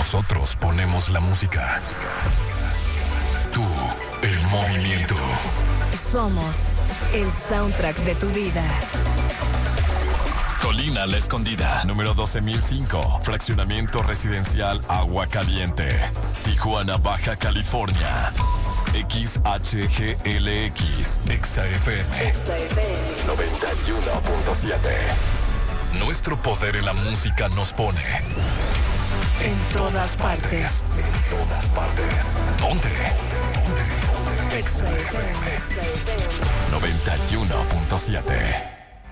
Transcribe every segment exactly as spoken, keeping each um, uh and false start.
Nosotros ponemos la música. Tú, el movimiento. Somos el soundtrack de tu vida. Colina La Escondida, número doce mil cinco, fraccionamiento residencial Agua Caliente, Tijuana, Baja California. X H G L X, Exa F M, noventa y uno punto siete. Nuestro poder en la música nos pone en todas partes. En todas partes. ¿Dónde? Exa F M, noventa y uno punto siete.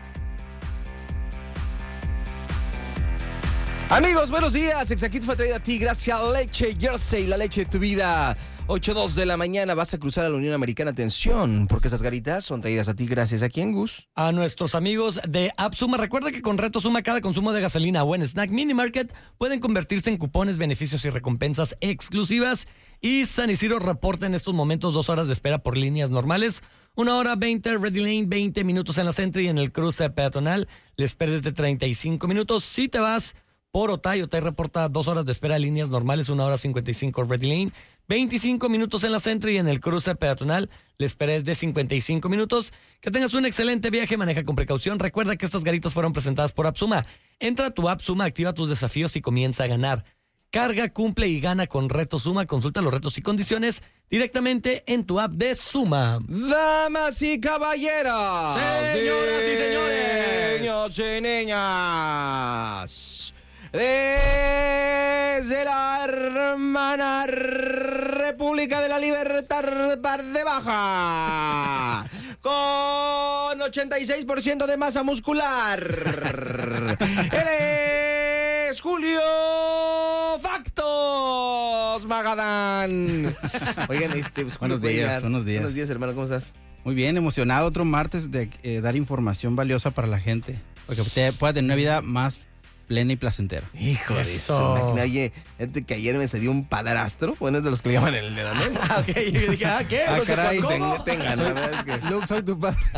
Amigos, buenos días. Exacit fue traído a ti gracias a Leche Jersey, la leche de tu vida. ocho dos de la mañana vas a cruzar a la Unión Americana. Atención, porque esas garitas son traídas a ti gracias a quién, Gus. A nuestros amigos de AppSuma. Recuerda que con Reto Suma cada consumo de gasolina o en Snack Mini Market pueden convertirse en cupones, beneficios y recompensas exclusivas. Y San Isidro reporta en estos momentos dos horas de espera por líneas normales. Una hora veinte, Ready Lane, veinte minutos en la Centro y en el cruce peatonal les esperes de treinta y cinco minutos. Si te vas por Otay, Otay reporta dos horas de espera, líneas normales, una hora cincuenta y cinco Ready Lane, veinticinco minutos en la Centro y en el cruce peatonal le esperes de cincuenta y cinco minutos. Que tengas un excelente viaje, maneja con precaución. Recuerda que estas garitas fueron presentadas por AppSuma. Entra a tu AppSuma, activa tus desafíos y comienza a ganar. Carga, cumple y gana con Reto Suma. Consulta los retos y condiciones directamente en tu app de Suma. Damas y caballeros, señoras y señores, niños y niñas, desde la hermana República de la Libertad Parte Baja, con ochenta y seis por ciento de masa muscular, él es Julio Factos Magadán. Oigan, este, pues, buenos días, buenos días. Buenos días, hermano, ¿cómo estás? Muy bien, emocionado otro martes de eh, dar información valiosa para la gente, porque te pueda tener una vida más plena y placentera. Hijo de eso. Oye, fíjate que ayer me salió un padrastro. Bueno, es de los que le llaman el dedo, ¿no? Ah, ok, yo dije, ah, ¿qué? Ah, No sé caray, ¿cómo? tengan, la verdad es que... Luke, soy tu padre.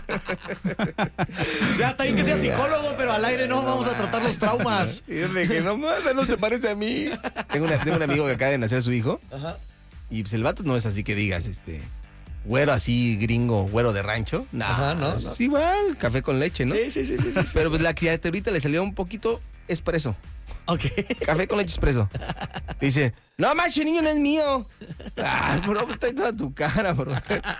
Ya, está bien que sea psicólogo, pero al aire no, vamos a tratar los traumas. Y yo le dije, no, no se parece a mí. Tengo, una, tengo un amigo que acaba de nacer su hijo. Ajá. Y pues el vato no es así que digas, este... güero así, gringo, güero de rancho. Nah, Ajá, no, es no. igual, café con leche, ¿no? Sí, sí, sí, sí, sí. Pero pues la criaturita le salió un poquito expreso. Ok. Café con leche expreso. Dice, no manches, niño, no es mío. Ah, bro, está en toda tu cara, bro.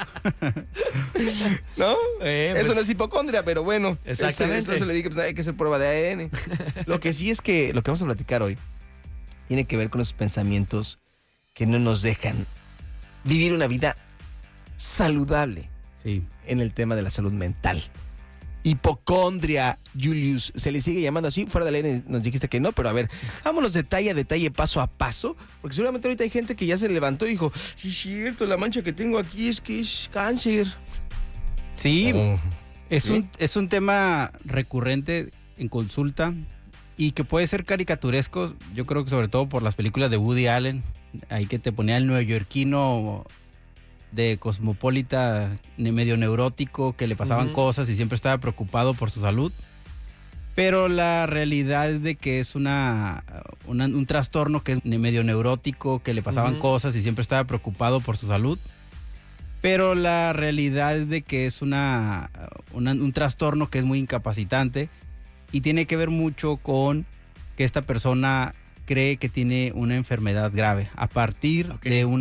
¿No? Eh, pues, eso no es hipocondria, pero bueno. Exactamente. Eso, eso le dije, pues hay que hacer prueba de A D N. Lo que sí es que lo que vamos a platicar hoy tiene que ver con esos pensamientos que no nos dejan vivir una vida saludable, sí, en el tema de la salud mental. Hipocondria, Julius, ¿se le sigue llamando así? Fuera de la ley nos dijiste que no, pero a ver, vámonos detalle a detalle, paso a paso, porque seguramente ahorita hay gente que ya se levantó y dijo, sí, es cierto, la mancha que tengo aquí es que es cáncer. Sí, oh, es, ¿sí? Un, es un tema recurrente en consulta y que puede ser caricaturesco, yo creo que sobre todo por las películas de Woody Allen, ahí que te ponía el neoyorquino de cosmopolita, medio neurótico, que le pasaban uh-huh. cosas y siempre estaba preocupado por su salud. Pero la realidad es de que es una, una un trastorno que es medio neurótico, que le pasaban uh-huh. cosas y siempre estaba preocupado por su salud. Pero la realidad es de que es una, una un trastorno que es muy incapacitante y tiene que ver mucho con que esta persona cree que tiene una enfermedad grave a partir okay. de un